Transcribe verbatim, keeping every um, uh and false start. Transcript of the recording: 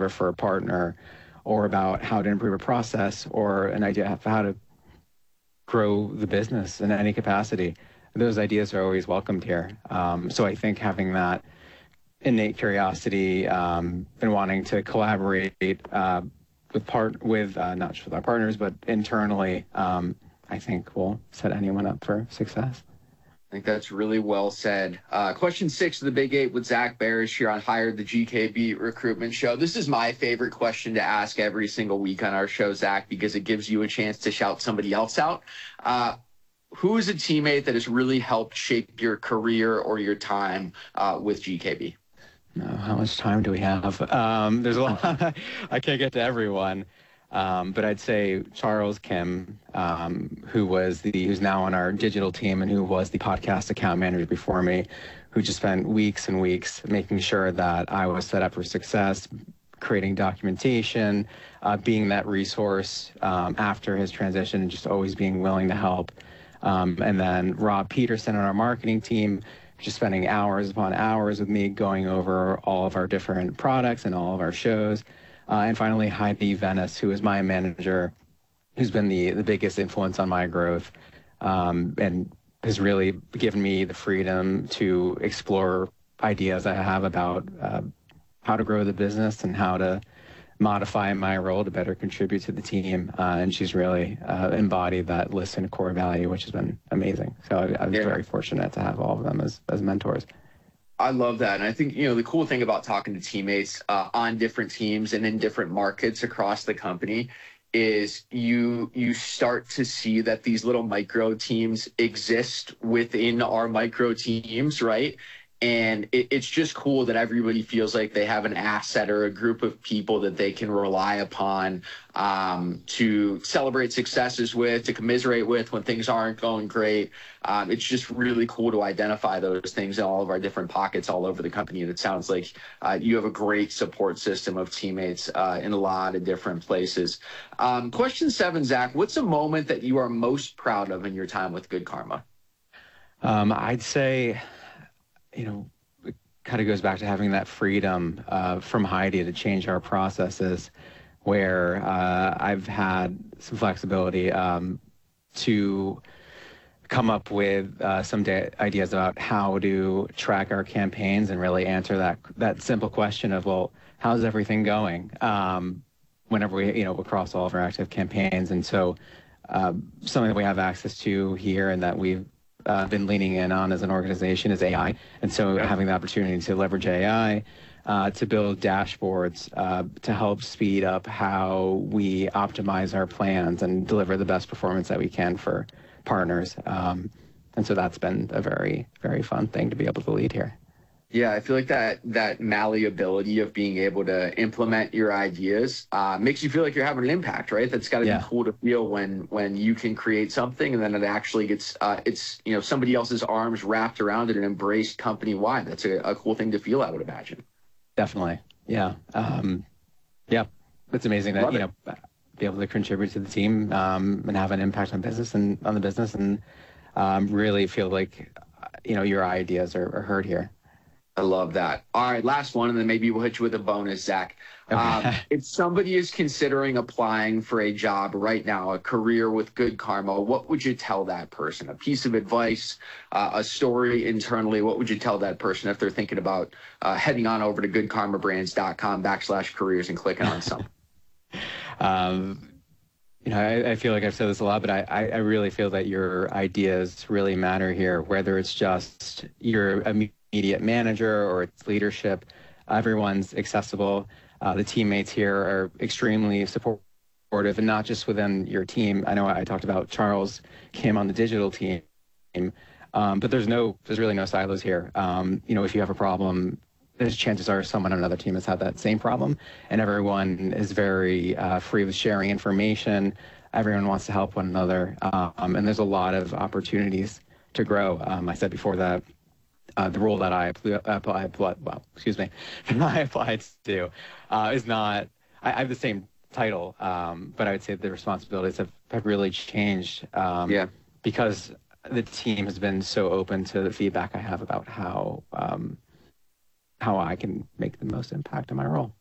deliver for a partner, or about how to improve a process, or an idea of how to grow the business in any capacity, those ideas are always welcomed here. Um, so I think having that innate curiosity, um, and wanting to collaborate uh, with part with uh, not just with our partners, but internally, um, I think will set anyone up for success. I think that's really well said. Uh, question six of the Big Eight with Zach Barish here on Hired, the G K B Recruitment Show. This is my favorite question to ask every single week on our show, Zach, because it gives you a chance to shout somebody else out. Uh, who is a teammate that has really helped shape your career or your time uh, with G K B? No, how much time do we have? Um, there's a lot. I can't get to everyone. Um, but I'd say Charles Kim, um, who was the who's now on our digital team and who was the podcast account manager before me, who just spent weeks and weeks making sure that I was set up for success, creating documentation, uh, being that resource um, after his transition, and just always being willing to help. Um, and then Rob Peterson on our marketing team, just spending hours upon hours with me going over all of our different products and all of our shows. Uh, and finally, Heidi Venice, who is my manager, who's been the, the biggest influence on my growth, um, and has really given me the freedom to explore ideas I have about uh, how to grow the business and how to modify my role to better contribute to the team. Uh, and she's really uh, embodied that listen core value, which has been amazing. So I, I was yeah. very fortunate to have all of them as, as mentors. I love that. And I think, you know, the cool thing about talking to teammates uh, on different teams and in different markets across the company is you you start to see that these little micro teams exist within our micro teams, right? And it, it's just cool that everybody feels like they have an asset or a group of people that they can rely upon um, to celebrate successes with, to commiserate with when things aren't going great. Um, it's just really cool to identify those things in all of our different pockets all over the company. And it sounds like uh, you have a great support system of teammates uh, in a lot of different places. Um, question seven, Zach, what's a moment that you are most proud of in your time with Good Karma? Um, I'd say... you know, it kind of goes back to having that freedom uh, from Heidi to change our processes, where uh, I've had some flexibility um, to come up with uh, some ideas about how to track our campaigns and really answer that that simple question of, well, how's everything going? Um, whenever we, you know, across all of our active campaigns. And so uh, something that we have access to here and that we've Uh, been leaning in on as an organization is A I. And so yeah. having the opportunity to leverage A I uh, to build dashboards uh, to help speed up how we optimize our plans and deliver the best performance that we can for partners. Um, and so that's been a very, very fun thing to be able to lead here. Yeah, I feel like that that malleability of being able to implement your ideas uh, makes you feel like you're having an impact, right? That's got to yeah. be cool to feel when when you can create something and then it actually gets uh, it's you know somebody else's arms wrapped around it and embraced company wide. That's a, a cool thing to feel, I would imagine. Definitely, yeah, um, yeah. It's amazing that Love you know it. be able to contribute to the team um, and have an impact on business and on the business and um, really feel like you know your ideas are, are heard here. I love that. All right, last one, and then maybe we'll hit you with a bonus, Zach. Um, if somebody is considering applying for a job right now, a career with Good Karma, what would you tell that person? A piece of advice, uh, a story internally, what would you tell that person if they're thinking about uh, heading on over to goodkarmabrands.com backslash careers and clicking on something? um, you know, I, I feel like I've said this a lot, but I, I really feel that your ideas really matter here, whether it's just your immediate manager or its leadership. Everyone's accessible. Uh, the teammates here are extremely supportive, and not just within your team. I know I talked about Charles Kim on the digital team, um, but there's no, there's really no silos here. Um, you know, if you have a problem, there's chances are someone on another team has had that same problem, and everyone is very uh, free with sharing information. Everyone wants to help one another, um, and there's a lot of opportunities to grow. Um, I said before that Uh, the role that I apply, apply, well, excuse me, I applied to uh, is not, I, I have the same title, um, but I would say the responsibilities have, have really changed um, yeah. because the team has been so open to the feedback I have about how, um, how I can make the most impact in my role.